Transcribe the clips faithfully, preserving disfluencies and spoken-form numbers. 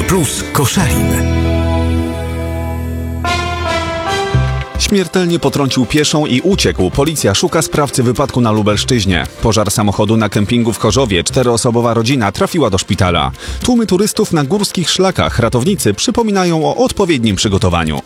Plus Koszalin. Śmiertelnie potrącił pieszą i uciekł. Policja szuka sprawcy wypadku na Lubelszczyźnie. Pożar samochodu na kempingu w Chorzowie. Czteroosobowa rodzina trafiła do szpitala. Tłumy turystów na górskich szlakach. Ratownicy przypominają o odpowiednim przygotowaniu.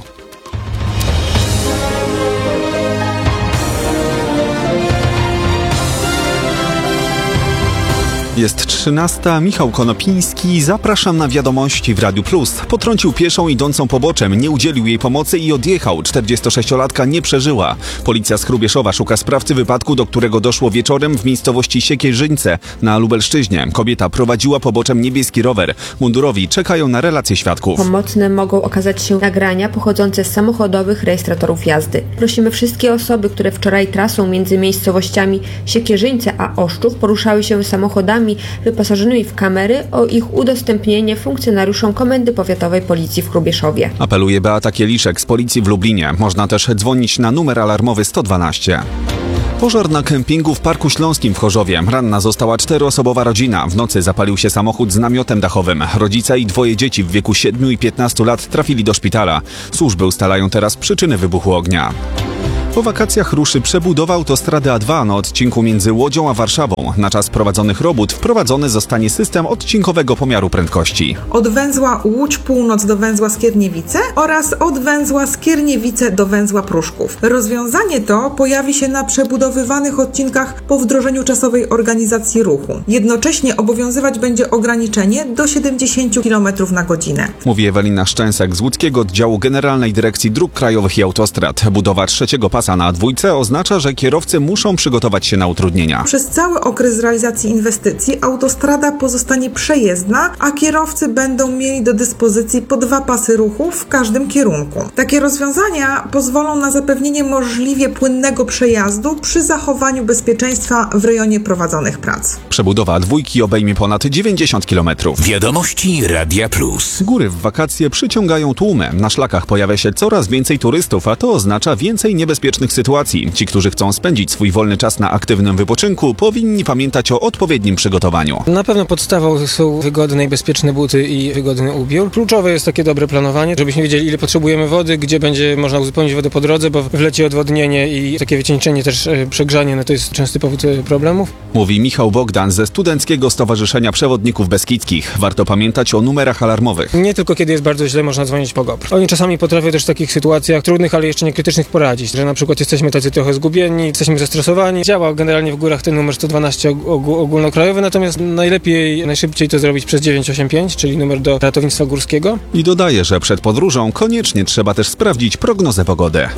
Jest trzynasta. Michał Konopiński. Zapraszam na wiadomości w Radiu Plus. Potrącił pieszą idącą poboczem, nie udzielił jej pomocy i odjechał. czterdziestosześciolatka nie przeżyła. Policja z Hrubieszowa szuka sprawcy wypadku, do którego doszło wieczorem w miejscowości Siekierzyńce na Lubelszczyźnie. Kobieta prowadziła poboczem niebieski rower. Mundurowi czekają na relacje świadków. Pomocne mogą okazać się nagrania pochodzące z samochodowych rejestratorów jazdy. Prosimy wszystkie osoby, które wczoraj trasą między miejscowościami Siekierzyńce a Oszczów poruszały się samochodami wyposażonymi w kamery, o ich udostępnienie funkcjonariuszom Komendy Powiatowej Policji w Hrubieszowie. Apeluje Beata Kieliszek z Policji w Lublinie. Można też dzwonić na numer alarmowy sto dwanaście. Pożar na kempingu w Parku Śląskim w Chorzowie. Ranna została czteroosobowa rodzina. W nocy zapalił się samochód z namiotem dachowym. Rodzice i dwoje dzieci w wieku siedmiu i piętnastu lat trafili do szpitala. Służby ustalają teraz przyczyny wybuchu ognia. Po wakacjach ruszy przebudowa autostrady A dwa na odcinku między Łodzią a Warszawą. Na czas prowadzonych robót wprowadzony zostanie system odcinkowego pomiaru prędkości. Od węzła Łódź Północ do węzła Skierniewice oraz od węzła Skierniewice do węzła Pruszków. Rozwiązanie to pojawi się na przebudowywanych odcinkach po wdrożeniu czasowej organizacji ruchu. Jednocześnie obowiązywać będzie ograniczenie do siedemdziesiąt kilometrów na godzinę. Mówi Ewelina Szczęsek z łódzkiego oddziału Generalnej Dyrekcji Dróg Krajowych i Autostrad. Budowa trzeciego pasa na dwójce oznacza, że kierowcy muszą przygotować się na utrudnienia. Przez cały okres realizacji inwestycji autostrada pozostanie przejezdna, a kierowcy będą mieli do dyspozycji po dwa pasy ruchu w każdym kierunku. Takie rozwiązania pozwolą na zapewnienie możliwie płynnego przejazdu przy zachowaniu bezpieczeństwa w rejonie prowadzonych prac. Przebudowa dwójki obejmie ponad dziewięćdziesiąt kilometrów. Wiadomości Radia Plus. Góry w wakacje przyciągają tłumy. Na szlakach pojawia się coraz więcej turystów, a to oznacza więcej niebezpiecznych sytuacji. Ci, którzy chcą spędzić swój wolny czas na aktywnym wypoczynku, powinni pamiętać o odpowiednim przygotowaniu. Na pewno podstawą są wygodne i bezpieczne buty i wygodny ubiór. Kluczowe jest takie dobre planowanie, żebyśmy wiedzieli, ile potrzebujemy wody, gdzie będzie można uzupełnić wodę po drodze, bo w lecie odwodnienie i takie wycieńczenie, też przegrzanie, no to jest częsty powód problemów. Mówi Michał Bogdan ze Studenckiego Stowarzyszenia Przewodników Beskidzkich. Warto pamiętać o numerach alarmowych. Nie tylko kiedy jest bardzo źle, można dzwonić po G O P R. Oni czasami potrafią też w takich sytuacjach trudnych, ale jeszcze nie krytycznych poradzić, że na przykład jesteśmy tacy trochę zgubieni, jesteśmy zestresowani. Działa generalnie w górach ten numer sto dwanaście ogó- ogólnokrajowy, natomiast najlepiej, najszybciej to zrobić przez dziewięć osiem pięć, czyli numer do ratownictwa górskiego. I dodaje, że przed podróżą koniecznie trzeba też sprawdzić prognozę pogody.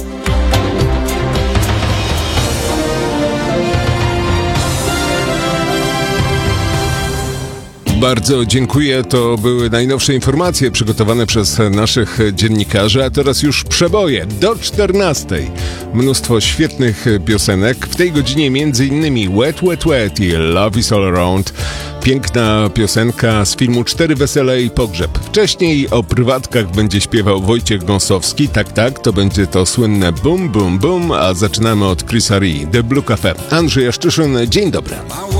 Bardzo dziękuję. To były najnowsze informacje przygotowane przez naszych dziennikarzy, a teraz już przeboje do czternastej. Mnóstwo świetnych piosenek. W tej godzinie między innymi Wet, Wet, Wet i Love is All Around. Piękna piosenka z filmu Cztery wesele i pogrzeb. Wcześniej o prywatkach będzie śpiewał Wojciech Gąsowski. Tak, tak, to będzie to słynne Bum, Bum, Bum, a zaczynamy od Chrisa Ri, The Blue Cafe. Andrzej Jaszczyszyn, dzień dobry.